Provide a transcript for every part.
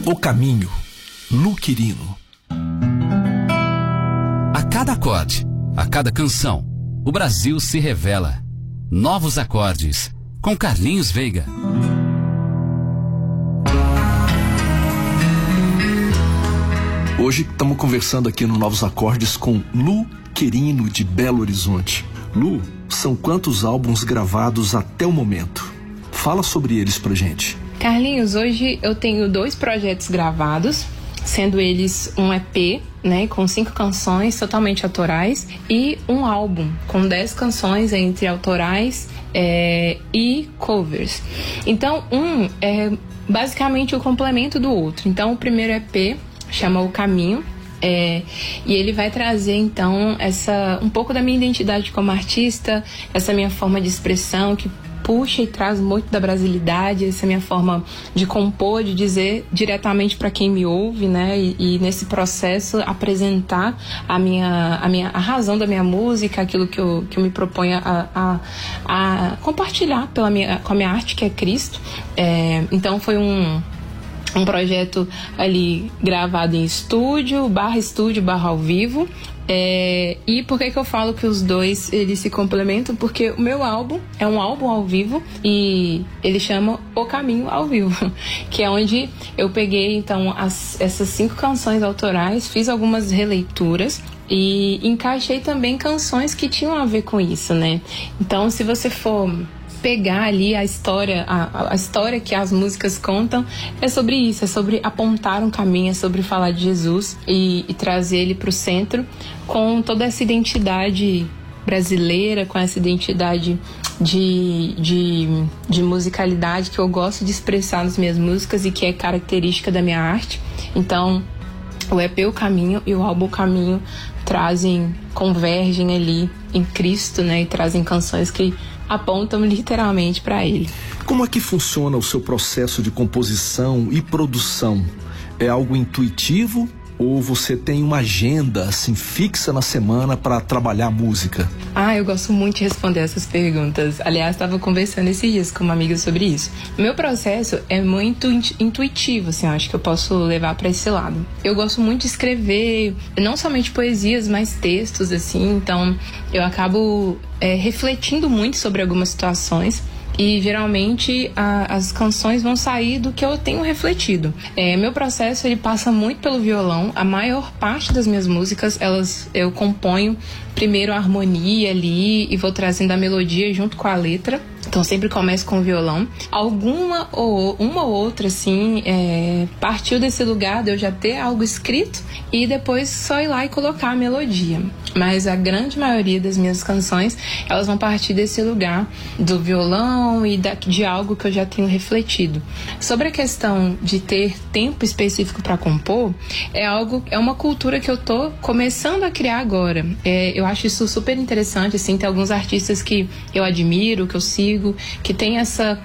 O Caminho, Lu Quirino. A cada acorde, a cada canção, o Brasil se revela. Novos acordes, com Carlinhos Veiga. Hoje estamos conversando aqui no Novos Acordes com Lu Quirino, de Belo Horizonte. Lu, são quantos álbuns gravados até o momento? Fala sobre eles pra gente. Carlinhos, hoje eu tenho 2 projetos gravados, sendo eles um EP, né, com 5 canções totalmente autorais, e um álbum com 10 canções entre autorais e covers. Então, um é basicamente o complemento do outro. Então, o primeiro EP chama O Caminho, e ele vai trazer então um pouco da minha identidade como artista, essa minha forma de expressão que puxa e traz muito da brasilidade, essa minha forma de compor, de dizer diretamente para quem me ouve, né? E nesse processo apresentar a razão da minha música, aquilo que eu me proponho a compartilhar com a minha arte, que é Cristo. Então foi um projeto ali gravado em estúdio barra ao vivo. E por que eu falo que os dois eles se complementam? Porque o meu álbum é um álbum ao vivo e ele chama O Caminho ao Vivo, que é onde eu peguei então essas 5 canções autorais, fiz algumas releituras e encaixei também canções que tinham a ver com isso, né? Então, se você for pegar ali a história que as músicas contam, é sobre isso, é sobre apontar um caminho, é sobre falar de Jesus e trazer ele para o centro com toda essa identidade brasileira, com essa identidade de musicalidade que eu gosto de expressar nas minhas músicas e que é característica da minha arte. Então, o EP O Caminho e o álbum O Caminho convergem ali em Cristo, né, e trazem canções que apontam literalmente para ele. Como é que funciona o seu processo de composição e produção? É algo intuitivo ou você tem uma agenda assim fixa na semana para trabalhar música? Eu gosto muito de responder essas perguntas. Aliás, estava conversando esses dias com uma amiga sobre isso. O meu processo é muito intuitivo, assim, acho que eu posso levar para esse lado. Eu gosto muito de escrever, não somente poesias, mas textos, assim. Então, eu acabo refletindo muito sobre algumas situações. E geralmente as canções vão sair do que eu tenho refletido. Meu processo ele passa muito pelo violão. A maior parte das minhas músicas eu componho primeiro a harmonia ali e vou trazendo a melodia junto com a letra. Então sempre começo com o violão. Uma ou outra assim partiu desse lugar de eu já ter algo escrito e depois só ir lá e colocar a melodia. Mas a grande maioria das minhas canções elas vão partir desse lugar do violão e de algo que eu já tenho refletido. Sobre a questão de ter tempo específico para compor, é uma cultura que eu tô começando a criar agora. Eu acho isso super interessante, assim, tem alguns artistas que eu admiro, que eu sigo, que tem essa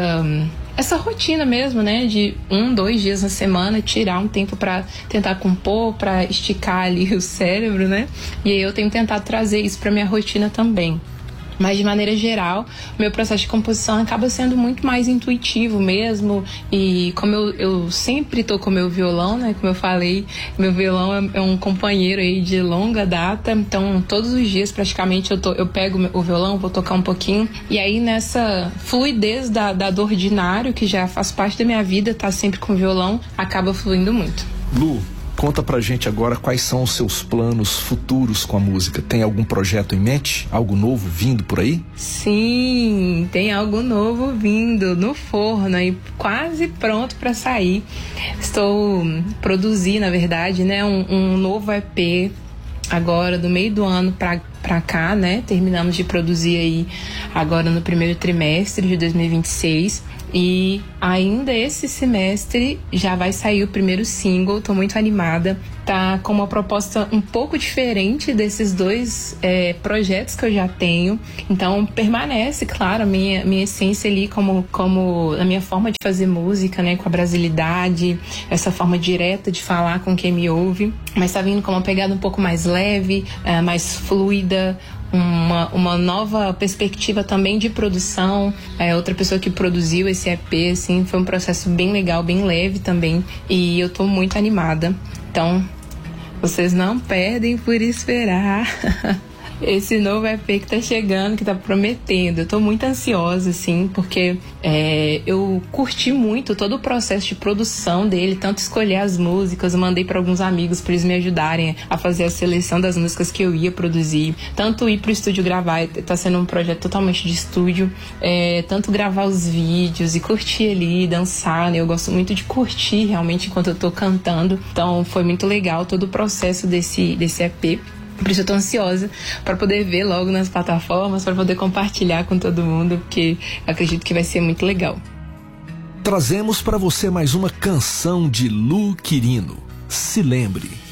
rotina mesmo, né, de 1-2 dias na semana, tirar um tempo para tentar compor, para esticar ali o cérebro, né, e aí eu tenho tentado trazer isso para minha rotina também. Mas, de maneira geral, o meu processo de composição acaba sendo muito mais intuitivo mesmo. E como eu sempre tô com o meu violão, né? Como eu falei, meu violão é um companheiro aí de longa data. Então, todos os dias, praticamente, eu pego o violão, vou tocar um pouquinho. E aí, nessa fluidez do ordinário, que já faz parte da minha vida, tá sempre com o violão, acaba fluindo muito. Lu, conta pra gente agora quais são os seus planos futuros com a música. Tem algum projeto em mente? Algo novo vindo por aí? Sim, tem algo novo vindo no forno e quase pronto para sair. Estou produzindo, na verdade, né, um novo EP agora do meio do ano pra cá, né? Terminamos de produzir aí agora no primeiro trimestre de 2026. E ainda esse semestre já vai sair o primeiro single, tô muito animada. Tá com uma proposta um pouco diferente desses 2 projetos que eu já tenho. Então permanece, claro, a minha essência ali como a minha forma de fazer música, né? Com a brasilidade, essa forma direta de falar com quem me ouve. Mas tá vindo com uma pegada um pouco mais leve, mais fluida, uma nova perspectiva também de produção. Outra pessoa que produziu esse EP, assim, foi um processo bem legal, bem leve também, e eu tô muito animada. Então, vocês não perdem por esperar esse novo EP que tá chegando, que tá prometendo. Eu tô muito ansiosa, assim, porque eu curti muito todo o processo de produção dele, tanto escolher as músicas, eu mandei para alguns amigos para eles me ajudarem a fazer a seleção das músicas que eu ia produzir, tanto ir pro estúdio gravar, tá sendo um projeto totalmente de estúdio, tanto gravar os vídeos e curtir ali, dançar, né? Eu gosto muito de curtir realmente enquanto eu tô cantando, então foi muito legal todo o processo desse EP. Por isso eu tô ansiosa para poder ver logo nas plataformas, para poder compartilhar com todo mundo, porque acredito que vai ser muito legal. Trazemos para você mais uma canção de Lu Quirino. Se lembre.